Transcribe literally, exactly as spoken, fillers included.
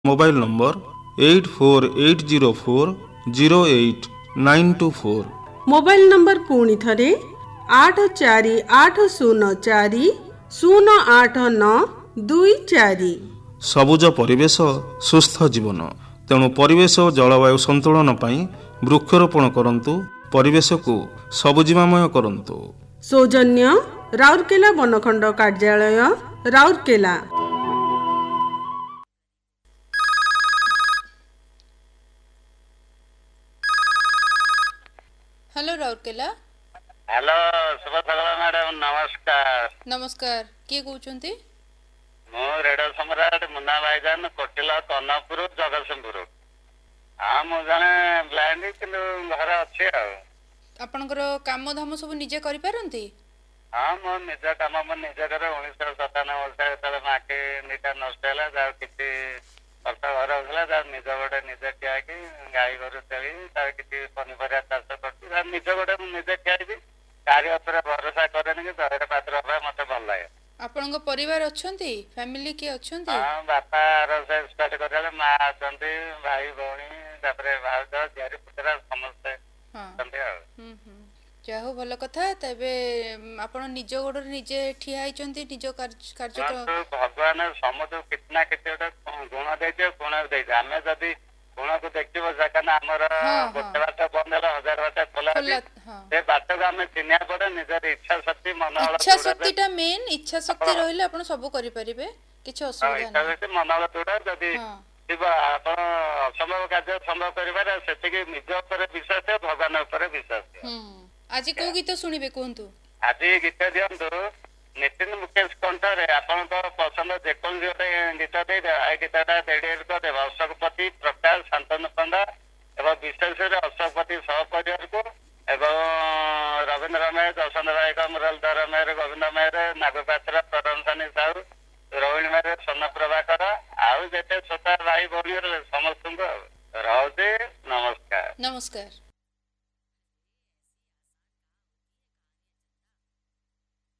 Mobile number eight four eight zero four zero eight nine two four. Mobile number ପୁଣି ଥରେ ଆଠ ଚାରି ଆଠ ଶୂନ ଚାରି ଶୂନ ଆଠ ନଅ ଦୁଇ ଚାରି। ସବୁଜ ପରିବେଶ ସୁସ୍ଥ ଜୀବନ, ତେଣୁ ପରିବେଶ ଓ ଜଳବାୟୁ ସନ୍ତୁଳନ ପାଇଁ ବୃକ୍ଷରୋପଣ କରନ୍ତୁ, ପରିବେଶକୁ ସବୁଜିମାମୟ କରନ୍ତୁ। ସୌଜନ୍ୟ ରାଉରକେଲା ବନଖଣ୍ଡ କାର୍ଯ୍ୟାଳୟ, ରାଉରକେଲା। ହ୍ୟାଲୋ ରାଉରକେଲା। ହ୍ୟାଲୋ ଶୁଭ ସକାଳ ମ୍ୟାଡାମ, ନମସ୍କାର। ନମସ୍କାର, କିଏ କହୁଛନ୍ତି? ମୁଁ ରେଡିଓ ସମ୍ରାଟ ମୁନ୍ନା ଭାଇଜାନ, କୋଟିଲ, କନକପୁର, ଜଗତସିଂହପୁର। ହଁ ମୁଁ ଜଣେ ବ୍ଲାଇଣ୍ଡ, କିନ୍ତୁ ଘରେ ଅଛି ଆଉ। ଆପଣଙ୍କର କାମ ଧାମ ସବୁ ନିଜେ କରିପାରନ୍ତି? ହଁ ମୋ ନିଜ କାମ ମୁଁ ନିଜେ କରେ। ଉଣେଇଶହ ସତାନବେ ମସିହା ଯେତେବେଳେ ମାଟି ଦିଟା ନଷ୍ଟ ହେଲା, ଯାହା କିଛି ବର୍ଷ ଘର ହଉଥିଲା, ଯାହା ନିଜ ଗୋଟେ ନିଜେ ଠିଆ ହେଇକି ଗାଈ ଗୋରୁ ଛେଳି, ତାର କିଛି ପନିପରିବା ଚାଷ କରୁଛି, ଯାହା ନିଜ ଗୋଟେ ମୁଁ ନିଜେ ଠିଆ ହେଇଛି। କାରି ଉପରେ ଭରସା କରେନି କି ଦହିରେ ପାତ୍ର ହବା ମତେ ଭଲ ଲାଗେ। ଆପଣଙ୍କ ପରିବାର ଅଛନ୍ତି, ଫ୍ୟାମିଲି କିଏ ଅଛନ୍ତି? ହଁ ବାପା ରୋଷେଇ ଷ୍ଟାର୍ଟ କରିଲେ, ମା ଅଛନ୍ତି, ଭାଇ ଭଉଣୀ, ତାପରେ ଭାଉଜ ଝିଆରୀ ପୁତୁରା ସମସ୍ତେ ଅଛନ୍ତି ଆଉ। ଯାହା ହଉ ଭଲ କଥା। ତେବେ ଆପଣ ନିଜ ଗୋଡରେ ନିଜେ ଠିଆ ହେଇଛନ୍ତି, ନିଜ କାର୍ଯ୍ୟ। ଭଗବାନ ସମସ୍ତଙ୍କୁ କିଛି ନା କିଛି ଗୋଟେ ଗୁଣ ଦେଇଛେ, ଗୁଣ ଦେଇଛେ। ଆମେ ଯଦି ଗୁଣକୁ ଦେଖିବ, କାରଣ ଆମର ଗୋଟେ ବାଟ ବନ୍ଦ ହେଲେ ହଜାର ବାଟ ଖୋଲା ଅଛି। ସେ ବାଟକୁ ଆମେ ଚିହ୍ନିବା ପଡେ ନିଜର ଇଚ୍ଛା ଶକ୍ତି, ମନୋବଳ। ଇଚ୍ଛା ଶକ୍ତି ଟା ମେନ୍। ଇଚ୍ଛା ଶକ୍ତି ରହିଲେ ଆପଣ ସବୁ କରିପାରିବେ, କିଛି ଅସୁବିଧା ନାହିଁ। ମନୋବଳ ଦୃଢ ଯଦି ଥିବ, ଆପଣ ଅସମ୍ଭବ କାର୍ଯ୍ୟ ସମ୍ଭବ କରିପାରେ। ସେତିକି ନିଜ ଉପରେ ବିଶ୍ୱାସ, ଭଗବାନ ଉପରେ ବିଶ୍ୱାସ। ଆଜି କୋଉ ଗୀତ ଶୁଣିବେ କୁହନ୍ତୁ? ଆଜି ଗୀତ ଦିଅନ୍ତୁ ନିତିନ ମୁକେଶ କଣ୍ଠରେ, ଆପଣଙ୍କ ପସନ୍ଦ ଯେକୌଣସି ଗୋଟେ ଗୀତ ଦେଇଦେବା। ଏ ଗୀତଟା ଡେଡିକେଟ କରିଦେବା ଅଶୋକପତି, ପ୍ରକାଶ, ଶାନ୍ତନୁ ପଣ୍ଡା ଏବଂ ବିଶେଷରେ ଅଶୋକପତି ସହପରିବାରକୁ, ଏବଂ ରବୀନ୍ଦ୍ର ମେହେର, ଯଶୋନ୍ତ ଭାଇ, ମୁରଲୀଧର ମେହେର, ଗୋବିନ୍ଦ ମେହେର, ନାଗପାତ୍ର, ପ୍ରରଂସାନୀ ସାହୁ, ରୋହିଣୀ ମେହେର, ସ୍ୱର୍ଣ୍ଣ ପ୍ରଭାକର, ଆଉ ଯେତେ ଛୋଟ ଭାଇ ଭଉଣୀ ସମସ୍ତଙ୍କୁ ଆଉ ରହୁଛି। ନମସ୍କାର। ନମସ୍କାର।